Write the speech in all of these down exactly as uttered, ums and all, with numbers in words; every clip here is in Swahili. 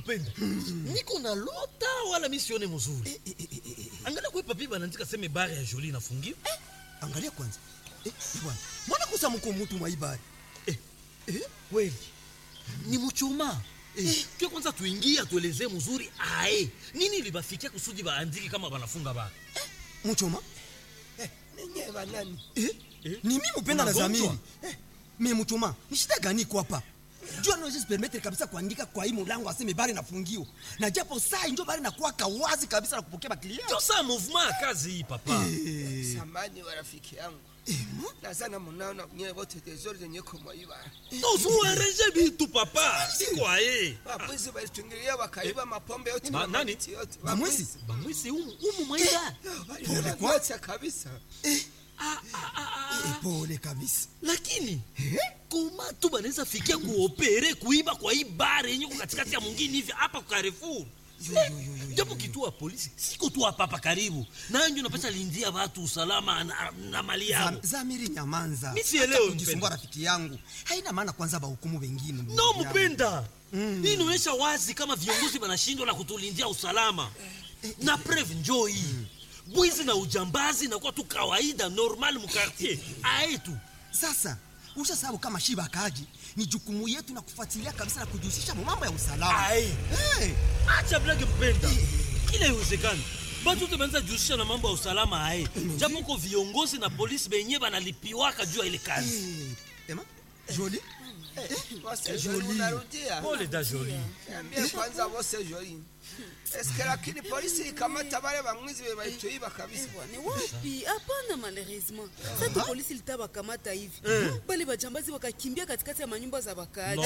upendo. Niko na lota wala misione mzuri. Eh, eh, eh, eh, eh. Angalia kwa papi banaandika sema bare ya Jolie inafungiwa. Eh, angalia kwanza. Eh, bwana. Mbona kusa mko mtu mwaibari? Eh, eh, kweli. Ni mchoma. Eh, kwa kwanza tuingie tuelezee mzuri ae. Nini libafikia kusudi baandike kama banafunga bara? Eh, mchoma? Eh, ninyi banani? Eh, eh? Ni mimi mpenda na Zamiri. Eh, mimi mchoma. Ni shida gani kwa hapa? Jua no just permettre kabisa kuandika kwa hii mlango aseme bari nafungiwa. Na japo saa ndio bari nakuwa kawazi kabisa na kupokea baklia. Ndio saa movement kazi hii papa. Eh. Samani wa rafiki yangu. Eh, na sana mnaona nyewe wote tezori zenye kwa hiba. Ndio suareje bitu papa. Si kwa yeye. Wapwizi walitungilia wakaiba mapombe yote na nani? Bamwisi, bamwisi umu umu mwaida. Pole kwa kabisa. Eh. Ah, ah, ah, ah. Pole kabisa. Lakini koma tu banaweza fikia kuopere kuiba kwa hii bare yenye katikati ya mwingine hivi hapa kwa Carrefour. Japo kituo ya polisi siko tu hapa hapa karibu. Na ndio napata lindia watu usalama na, na mali yao. Zamiri nyamanza. Mimi sielewi kujisumbua rafiki yangu. Haina maana kwanza ba hukumu wengine. No mpenda. Mm. Hii inaonyesha wazi kama viongozi wanashindwa na kutulindia usalama. Na preuve njoo hii. Mm. Bwizi na ujambazi na kwa tu kawaida normal mu quartier. Aetu. Sasa usha sababu kama shiba kaji ni jukumu yetu na kufuatilia kabisa na kujihusisha mambo ya usalama. Hey. Hey. Acha blage mpenda. Hey. Kile iwezekani. Batu tumeanza jihusisha na mambo ya usalama hai. Japo kwa viongozi na polisi benye banalipiwaka juu ya ile kazi. Hey. Ema? Jolie? Wose Jolie unarudia. Pole da Jolie. Niambie kwanza wose Jolie. Eske lakini polisi ikamata wale bamwizi bebaitoiba kabisa. Ni wapi? Hapana malheureusement. Sasa polisi litaba kamata hivi. Bali bajambazi wakakimbia katikati ya manyumba za wakaaji.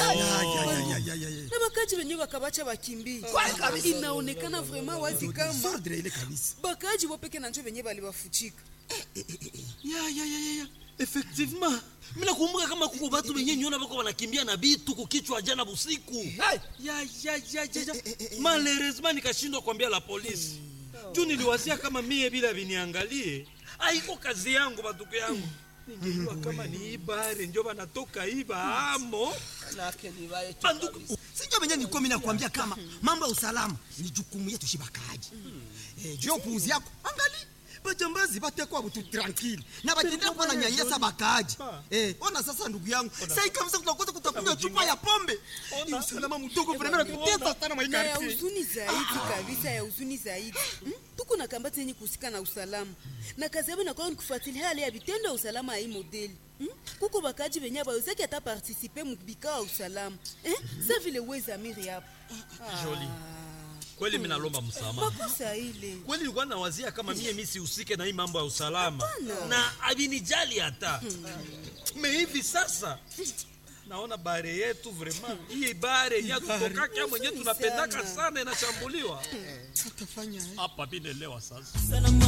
Na wakaaji wenyewe wakabacha wakimbie. Inaonekana vraiment wazi kama sordre ile kabisa. Bakaaji wapeke na njoo wenyewe bali wafuchika. Ya ya ya ya. Effectivement. Mimi nakumbuka kama kuko watu wenyewe niona bako wanakimbia na bitu kukichwa jana busiku. Ya ya ya ya. Malheureusement nikashindwa kuambia la polisi. Juu niliwazia kama mie bila viniangalie. Haiko kazi yangu batuko yangu. Ningejua kama ni ibare ndio banatoka iba amo. Nake ni bae tu. Sijui mwenyewe nilikuwa mimi nakwambia kama mambo ya usalama ni jukumu yetu shibakaji. Eh, juu puuzi yako. Angalia bajambazi batekwa butu tranquille na batendea kwa na nyanyasa bakaji. Eh, ona sasa ndugu yangu. Sasa kabisa tunakosa kutakunywa chupa ya pombe. Ni usalama mdogo vraiment tuteta sana mwa ya huzuni zaidi kabisa ya huzuni zaidi. Hmm? Tuko na kambati yenye kusika na usalama. Na kazi yao inakuwa ni kufuatilia hali ya vitendo ya usalama hii modeli. Hmm? Kuko bakaji benye bawezaki hata participer mu bikao usalama. Eh? Sasa vile weza miri hapo. Jolie. Kweli mimi nalomba msamaha. Makosa ile. Kweli nilikuwa nawazia kama mie mimi sihusike na hii mambo ya usalama. Na abinijali hata. Me hivi sasa naona bare yetu vraiment hii bare ya kutoka kama mwenyewe tunapendaka sana inashambuliwa. Tutafanya hapa binelewa sasa.